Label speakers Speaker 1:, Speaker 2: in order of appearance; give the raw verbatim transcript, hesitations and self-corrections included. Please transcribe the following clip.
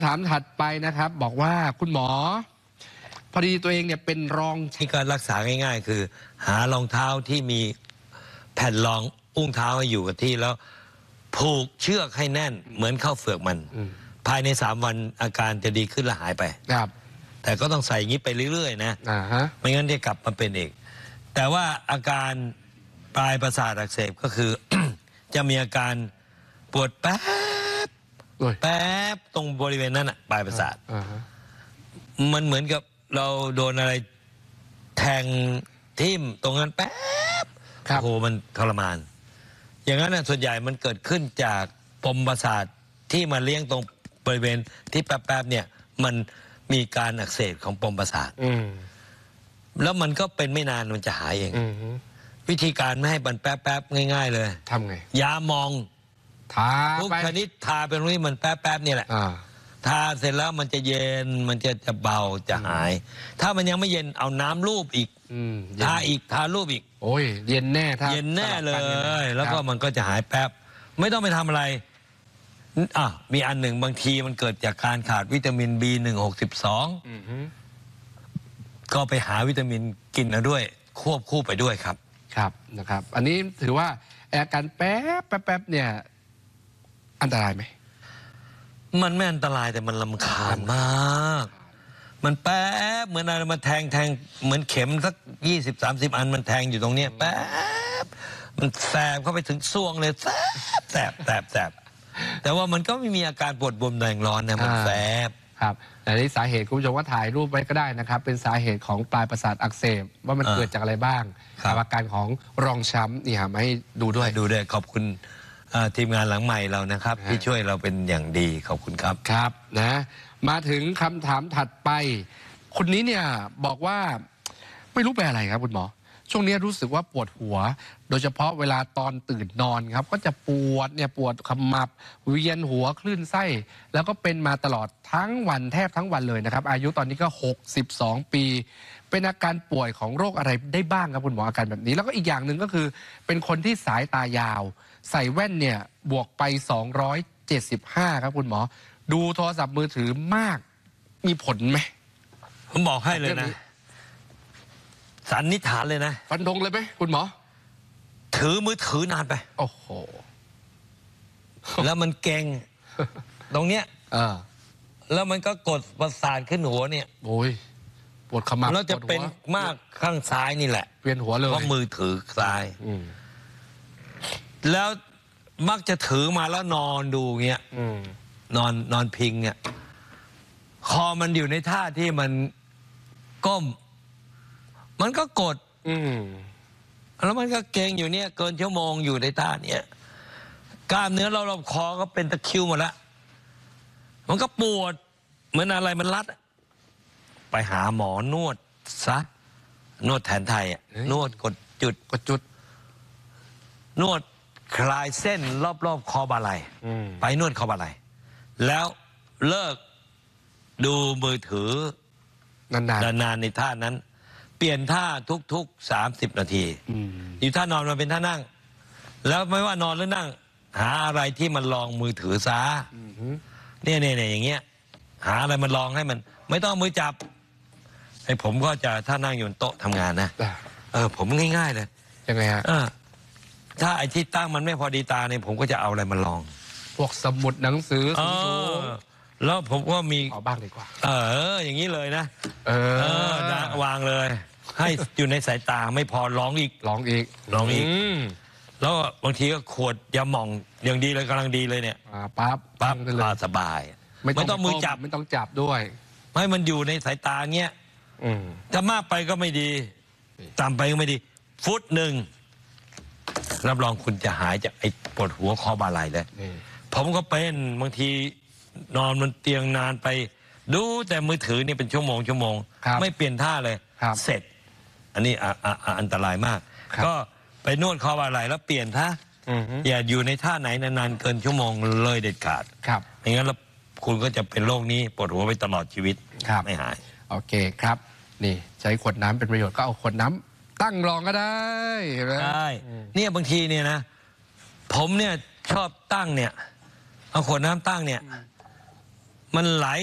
Speaker 1: ถามถัดไปนะครับบอกว่าคุณหมอพอดีตัวเองเนี่ยเป็นรอง
Speaker 2: ที่การรักษาง่ายๆคือหารองเท้าที่มีแผ่นรองอุ้งเท้าให้อยู่กับที่แล้วผูกเชือกให้แน่นเหมือนเข้าเฟือกมันภายในสามวันอาการจะดีขึ้นและหายไป
Speaker 1: ครับ
Speaker 2: แต่ก็ต้องใส่อย่างนี้ไปเรื่อยๆนะ
Speaker 1: อ่าฮะ
Speaker 2: ไม่งั้นจะกลับมาเป็นอีกแต่ว่าอาการปลายประสาทอักเสบก็คือ จะมีอาการปวดแป๊บแป๊บตรงบริเวณนั้นอะปลายประสาทมันเหมือนกับเราโดนอะไรแทงทิ่มตรงนั้นแป๊บโอ้โหมันทรมานอย่างนั้นนะส่วนใหญ่มันเกิดขึ้นจากปมประสาทที่มาเลี้ยงตรงบริเวณที่แป๊บๆเนี่ยมันมีการอักเสบของปมประสาทแล้วมันก็เป็นไม่นานมันจะหายเองวิธีการไม่ให้มันแป๊บๆง่ายๆเลย
Speaker 1: ทำไง
Speaker 2: ยามอง
Speaker 1: ทา
Speaker 2: ทุกชนิดทาเป็นนี่มันแป๊บๆนี่แหละทาเสร็จแล้วมันจะเย็นมันจะจะเบาจะหายถ้ามันยังไม่เย็นเอาน้ำลูบอีกทาอีกทาลูบอีก
Speaker 1: โอ้ยเย็นแน่ถ้า
Speaker 2: เย็นแน่เลยแล้วก็มันก็จะหายแป๊บไม่ต้องไปทำอะไรอ่ะมีอันหนึ่งบางทีมันเกิดจากการขาดวิตามิน บี หนึ่ง หก สิบสองก็ไปหาวิตามินกินเอาด้วยควบคู่ไปด้วยครับ
Speaker 1: ครับนะครับอันนี้ถือว่าอาการแป๊บแป๊บเนี่ยอันตรายไหม
Speaker 2: มันไม่อันตรายแต่มันรำคาญมากมันแป๊บเหมือนอะไรมาแทงแทงเหมือนเข็มสักยี่สิบสามสิบอันมันแทงอยู่ตรงเนี้ยแป๊บมันแสบเข้าไปถึงซวงเลยแสบแสบแสบแสบแต่ว่ามันก็ไม่มีอาการปวดบวมแดงร้อนนะมันแสบ
Speaker 1: ครับแต่ในสาเหตุคุณผู้ชมก็ถ่ายรูปไว้ก็ได้นะครับเป็นสาเหตุของปลายประสาทอักเสบว่ามันเกิดจากอะไรบ้างอาการของรองช้ำนี่ฮะมาให้ดูด้วย
Speaker 2: ดูด้วยขอบคุณทีมงานหลังใหม่เรานะครับที่ช่วยเราเป็นอย่างดีขอบคุณครับ
Speaker 1: ครับนะมาถึงคำถามถัดไปคนนี้เนี่ยบอกว่าไม่รู้เป็นอะไรครับคุณหมอช่วงนี้รู้สึกว่าปวดหัวโดยเฉพาะเวลาตอนตื่นนอนครับก็จะปวดเนี่ยปวดขมับเวียนหัวคลื่นไส้แล้วก็เป็นมาตลอดทั้งวันแทบทั้งวันเลยนะครับอายุตอนนี้ก็หกสิบสองปีเป็นอาการป่วยของโรคอะไรได้บ้างครับคุณหมออาการแบบนี้แล้วก็อีกอย่างหนึ่งก็คือเป็นคนที่สายตายาวใส่แว่นเนี่ยบวกไปสองร้อยเจ็ดสิบห้าครับคุณหมอดูโทรศัพท์มือถือมากมีผลไหม
Speaker 2: ผมบอกให้เลยนะสันนิษฐานเลยนะ
Speaker 1: ฟันธงเลยไหมคุณหมอ
Speaker 2: ถือมือถือนานไป
Speaker 1: โอ้โห
Speaker 2: แล้วมันเก่งตรงเนี้ย
Speaker 1: อ่า
Speaker 2: แล้วมันก็กดประสาทขึ้นหัวเนี่ย
Speaker 1: โอ้ยปวดขมับ
Speaker 2: แล้วจะเป็นมากข้างซ้ายนี่แหละ
Speaker 1: เวียนหัวเลย
Speaker 2: เพราะมือถือซ้ายแล้วมักจะถือมาแล้วนอนดูเงี้ยนอนนอนพิงเนี่ยคอมันอยู่ในท่าที่มันก้มมันก็กดแล้วมันก็เกร็งอยู่เนี่ยเกินชั่วโมงอยู่ในท่าเนี้ยกล้ามเนื้อเรารอบคอก็เป็นตะคริวหมดแล้วมันก็ปวดเหมือนอะไรมันรัดไปหาหมอนวดซะนวดแผนไทยอ่ะนวดกดจุด
Speaker 1: กดจุด
Speaker 2: นวดคลายเส้นรอบๆคอบ่าไหล่ไปนวดคอบ่าไหล่แล้วเลิกดูมือถือนานๆในท่านั้นเปลี่ยนท่าทุกๆสามสิบนาทีอยู่ท่านอนมาเป็นท่านั่งแล้วไม่ว่านอนหรือนั่งหาอะไรที่มันลองมือถือซะเนี่ยเนี่ยอย่างเงี้ยหาอะไรมันลองให้มันไม่ต้องมือจับไอ้ผมก็จะถ้านั่งอยู่บนโต๊ะทำงานนะเออผมง่ายๆเลย
Speaker 1: ยังไงฮะ
Speaker 2: ถ้าไอ้ที่ตั้งมันไม่พอดีตาเนี่ยผมก็จะเอาอะไรมาลอง
Speaker 1: พวกสมุดหนังสือสูง
Speaker 2: แล้วผมก็มี
Speaker 1: เอาบ้างดีกว่า
Speaker 2: เอออย่างนี้เลยนะ
Speaker 1: เอ
Speaker 2: อวางเลยให้อยู่ในสายตาไม่พอร้องอีก
Speaker 1: ร้องอีก
Speaker 2: ร้องอีกแล้วบางทีก็ขวดยาหม่องอย่างดีเลยกำลังดีเลยเนี่ย
Speaker 1: ปั๊บ
Speaker 2: ปั๊บสบายไม่ต้องมือจับ
Speaker 1: ไม่ต้องจับด้วย
Speaker 2: ให้มันอยู่ในสายตาเงี้ยถ้ามากไปก็ไม่ดีต่ำไปก็ไม่ดีฟุตหนึ่งรับรองคุณจะหายจากไอ้ปวดหัวคอบ่าไหล่เลยผมก็เป็นบางทีนอนบนเตียงนานไปดูแต่มือถือนี่เป็นชั่วโมงชั่วโมงไม่เปลี่ยนท่าเลยเสร็จอันนี้อันตรายมากก็ไปนวดคอบ่าไหล่แล้วเปลี่ยนท่าอย่าอยู่ในท่าไหนนานๆเกินชั่วโมงเลยเด็ดขาด
Speaker 1: ครับ
Speaker 2: ไม่งั้นแล้วคุณก็จะเป็นโรคนี้ปวดหัวไปตลอดชีวิตไม่หาย
Speaker 1: โอเคครับนี่ใช้ขวดน้ำเป็นประโยชน์ก็เอาขวดน้ำตั้งรองก็ได้
Speaker 2: ใช่เนี่ยบางทีเนี่ยนะผมเนี่ยชอบตั้งเนี่ยเอาขวดน้ำตั้งเนี่ยมันไหล